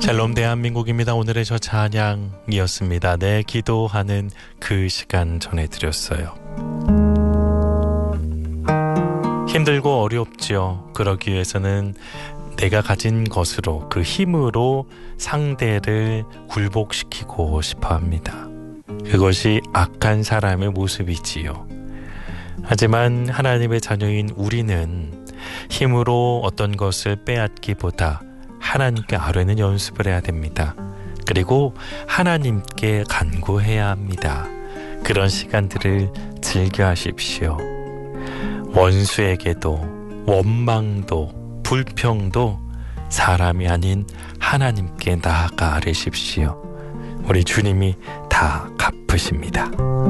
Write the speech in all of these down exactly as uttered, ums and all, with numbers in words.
샬롬 대한민국입니다. 오늘의 저 찬양이었습니다. 내 기도하는 그 시간 전해드렸어요. 힘들고 어렵죠. 그러기 위해서는 내가 가진 것으로, 그 힘으로 상대를 굴복시키고 싶어 합니다. 그것이 악한 사람의 모습이지요. 하지만 하나님의 자녀인 우리는 힘으로 어떤 것을 빼앗기보다 하나님께 아뢰는 연습을 해야 됩니다. 그리고 하나님께 간구해야 합니다. 그런 시간들을 즐겨하십시오. 원수에게도 원망도 불평도 사람이 아닌 하나님께 나아가 아뢰십시오. 우리 주님이 다 갚으십니다.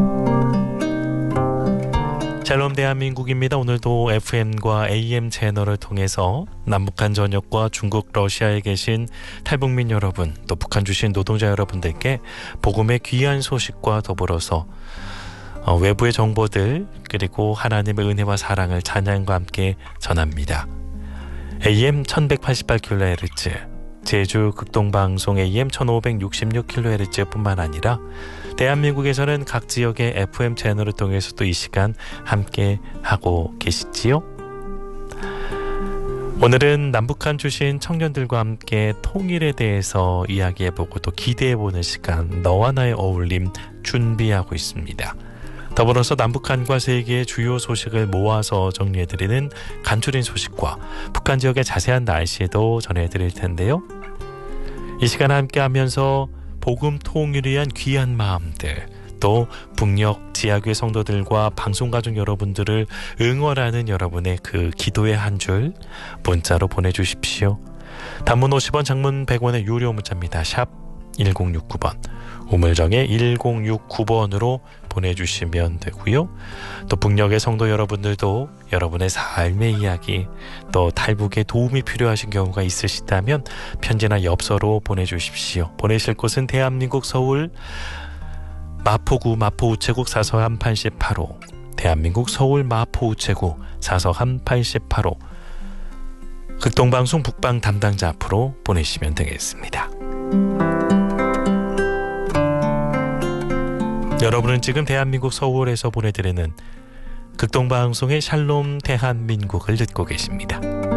샬롬 대한민국입니다. 오늘도 에프엠과 에이엠 채널을 통해서 남북한 전역과 중국, 러시아에 계신 탈북민 여러분, 또 북한 주신 노동자 여러분들께 복음의 귀한 소식과 더불어서 어, 외부의 정보들, 그리고 하나님의 은혜와 사랑을 찬양과 함께 전합니다. 에이엠 천백팔십팔 킬로헤르츠, 제주 극동방송 에이엠 천오백육십육 킬로헤르츠 뿐만 아니라 대한민국에서는 각 지역의 에프엠 채널을 통해서도 이 시간 함께 하고 계시지요? 오늘은 남북한 주신 청년들과 함께 통일에 대해서 이야기해보고 또 기대해보는 시간, 너와 나의 어울림 준비하고 있습니다. 더불어서 남북한과 세계의 주요 소식을 모아서 정리해드리는 간추린 소식과 북한 지역의 자세한 날씨도 전해드릴 텐데요. 이 시간 함께 하면서 복음 통일을 위한 귀한 마음들, 또 북녘 지하교회 성도들과 방송가족 여러분들을 응원하는 여러분의 그 기도의 한 줄 문자로 보내주십시오. 단문 오십 원, 장문 백 원의 유료 문자입니다. 샵 일공육구 번, 우물정에 일공육구 번으로 보내주시면 되고요. 또 북녘의 성도 여러분들도 여러분의 삶의 이야기, 또 탈북에 도움이 필요하신 경우가 있으시다면 편지나 엽서로 보내주십시오. 보내실 곳은 대한민국 서울 마포구 마포우체국 사서함 팔십팔 호, 대한민국 서울 마포우체국 사서함 팔십팔 호, 극동방송 북방 담당자 앞으로 보내시면 되겠습니다. 여러분은 지금 대한민국 서울에서 보내드리는 극동방송의 샬롬 대한민국을 듣고 계십니다.